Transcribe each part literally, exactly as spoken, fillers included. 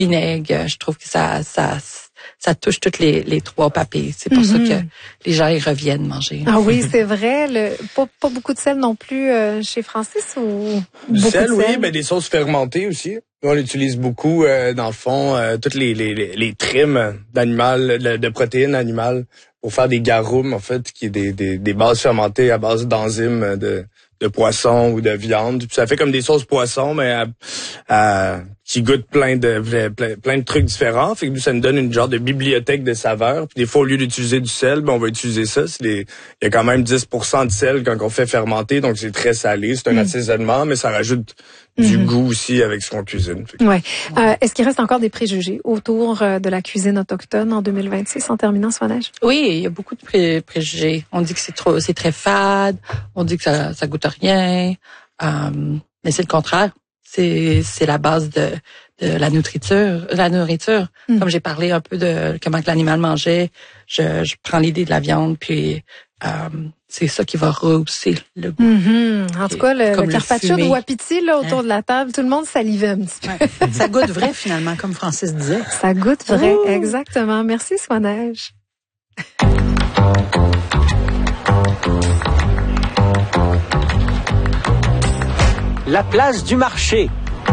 vinaigre. Je trouve que ça, ça, ça touche toutes les, les trois papilles. C'est pour mm-hmm. ça que les gens y reviennent manger. Ah oui, c'est vrai. Le, pas, pas beaucoup de sel non plus euh, chez Francis ou du beaucoup sel, de sel? Oui, ben des sauces fermentées aussi. On utilise beaucoup, euh, dans le fond, euh, toutes les, les, les, les trims d'animal, de, de protéines animales pour faire des garum, en fait, qui est des, des, des bases fermentées à base d'enzymes de, de poisson ou de viande. Puis ça fait comme des sauces poisson, mais à, à, qui goûtent plein de plein, plein de trucs différents. Fait que ça nous donne une genre de bibliothèque de saveurs. Puis des fois, au lieu d'utiliser du sel, ben on va utiliser ça. C'est des, il y a quand même dix pour cent de sel quand on fait fermenter, donc c'est très salé. C'est un mmh. assaisonnement, mais ça rajoute du mmh. goût aussi avec ce qu'on cuisine. Ouais. Euh, est-ce qu'il reste encore des préjugés autour euh, de la cuisine autochtone en deux mille vingt-six, en terminant, Swanage? Oui, il y a beaucoup de pré- préjugés. On dit que c'est trop, c'est très fade. On dit que ça, ça goûte rien. Euh, mais c'est le contraire. C'est, c'est la base de, de la nourriture. La nourriture. Mmh. Comme j'ai parlé un peu de comment que l'animal mangeait, je, je prends l'idée de la viande, puis euh, c'est ça qui va rehausser le goût. Mm-hmm. En tout cas, le, le carpaccio le de Wapiti, là, autour hein? de la table, tout le monde salivait un petit peu. Ouais. Ça goûte vrai, finalement, comme Francis disait. Ça goûte vrai, Ouh. Exactement. Merci, Swanage. La place du marché.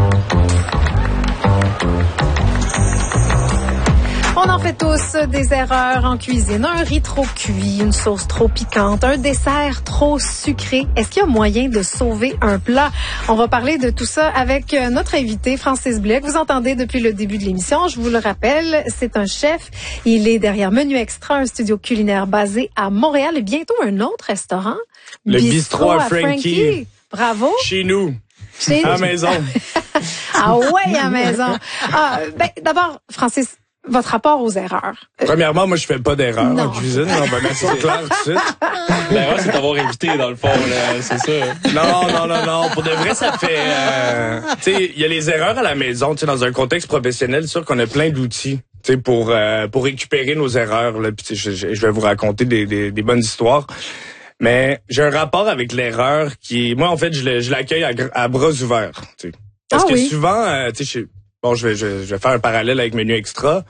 On en fait tous des erreurs en cuisine. Un riz trop cuit, une sauce trop piquante, un dessert trop sucré. Est-ce qu'il y a moyen de sauver un plat? On va parler de tout ça avec notre invité, Francis Blais, que vous entendez depuis le début de l'émission. Je vous le rappelle, c'est un chef. Il est derrière Menu Extra, un studio culinaire basé à Montréal et bientôt un autre restaurant. Le Bistrot à Frankie. Frankie. Bravo. Chez nous. Chez à la maison. Ah ouais, à la maison. Ah, ben, d'abord, Francis, votre rapport aux erreurs. Premièrement, moi, je fais pas d'erreurs en cuisine. On va mettre ça clair tout de suite. L'erreur, c'est d'avoir invité, dans le fond, là. C'est ça. Non, non, non, non. Pour de vrai, ça fait... Euh, tu sais, il y a les erreurs à la maison. Tu sais, dans un contexte professionnel, c'est sûr qu'on a plein d'outils. Tu sais, pour euh, pour récupérer nos erreurs. Là. Puis, je, je vais vous raconter des, des, des bonnes histoires. Mais j'ai un rapport avec l'erreur qui est... Moi, en fait, je, je l'accueille à, à bras ouverts. Tu sais. Parce ah, que oui? souvent, euh, tu sais, bon, je vais, je, je vais faire un parallèle avec Menu Extra.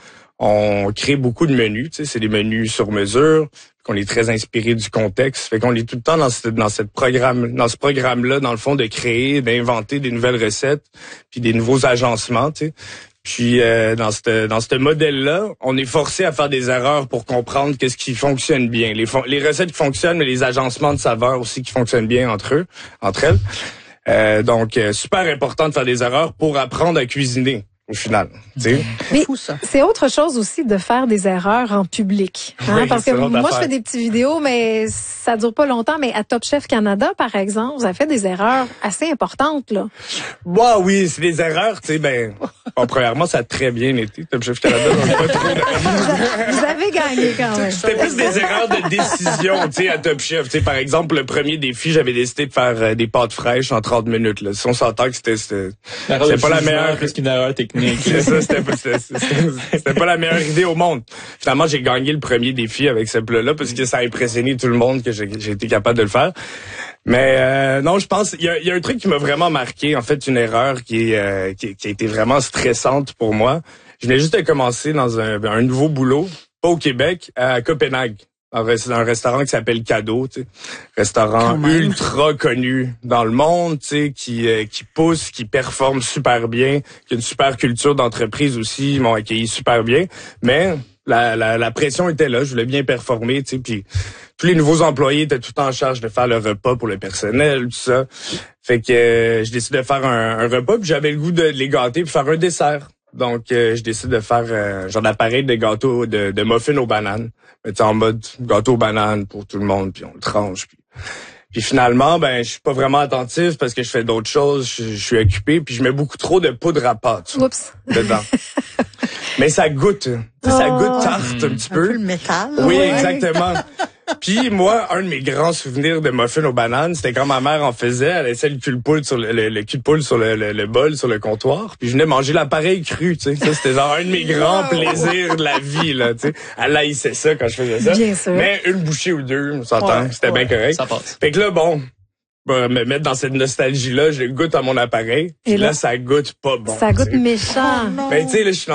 On crée beaucoup de menus, tu sais, c'est des menus sur mesure, qu'on est très inspiré du contexte, fait qu'on est tout le temps dans ce dans cette programme, dans ce programme-là, dans le fond, de créer, d'inventer des nouvelles recettes, puis des nouveaux agencements, tu sais. Puis euh, dans ce dans ce modèle-là, on est forcé à faire des erreurs pour comprendre qu'est-ce qui fonctionne bien, les les recettes qui fonctionnent, mais les agencements de saveurs aussi qui fonctionnent bien entre eux, entre elles. Euh, donc euh, super important de faire des erreurs pour apprendre à cuisiner. Au final, tu sais. Mais c'est autre chose aussi de faire des erreurs en public, hein, oui, parce que moi affaire. Je fais des petites vidéos, mais ça dure pas longtemps. Mais à Top Chef Canada, par exemple, vous avez fait des erreurs assez importantes là. Bah wow, oui, c'est des erreurs, tu sais. Ben, bon, premièrement, ça a très bien été Top Chef Canada. On pas trop de... Vous avez gagné quand même. C'était plus des erreurs de décision, tu sais, à Top Chef. Tu sais, par exemple, le premier défi, j'avais décidé de faire euh, des pâtes fraîches en trente minutes. Là. Si on s'entend que c'était c'était, c'était pas la meilleure, plus qu'une erreur technique. C'est ça, c'était pas, c'était, c'était, c'était pas la meilleure idée au monde. Finalement, j'ai gagné le premier défi avec ce plat-là parce que ça a impressionné tout le monde que j'ai, j'ai été capable de le faire. Mais euh, non, je pense il y a, y a un truc qui m'a vraiment marqué, en fait, une erreur qui, est, euh, qui, qui a été vraiment stressante pour moi. Je venais juste de commencer dans un, un nouveau boulot, pas au Québec, à Copenhague. Un restaurant qui s'appelle Cadeau, tu sais, restaurant ultra connu dans le monde, tu sais, qui euh, qui pousse, qui performe super bien, qui a une super culture d'entreprise aussi, ils m'ont accueilli super bien, mais la la, la pression était là, je voulais bien performer, tu sais, puis tous les nouveaux employés étaient tout en charge de faire le repas pour le personnel, tout ça. Fait que euh, je décide de faire un, un repas, puis j'avais le goût de les gâter puis faire un dessert. Donc, euh, je décide de faire euh, un genre d'appareil de gâteau, de, de muffins aux bananes. Mais en mode gâteau aux bananes pour tout le monde, puis on le tranche. Puis, puis finalement, ben je suis pas vraiment attentif parce que je fais d'autres choses, je, je suis occupé, puis je mets beaucoup trop de poudre à pâte Oups. dedans. Mais ça goûte, oh. ça goûte tarte mmh. un petit peu. Un peu le métal. Oui, ouais. exactement. Puis moi, un de mes grands souvenirs de muffins aux bananes, c'était quand ma mère en faisait. Elle laissait le cul de poule sur le, le, le cul de poule sur le, le, le bol, sur le comptoir. Puis je venais manger l'appareil cru, tu sais. Ça, c'était genre un de mes grands plaisirs de la vie, là, tu sais. Elle haïssait ça quand je faisais ça. Bien sûr. Mais une bouchée ou deux, on s'entend, ouais, c'était ouais, bien correct. Ça passe. Fait que là, bon, bah, me mettre dans cette nostalgie-là, je goûte à mon appareil. Et là, là, ça goûte pas bon. Ça goûte t'sais. méchant. Oh, ben, tu sais, là, je suis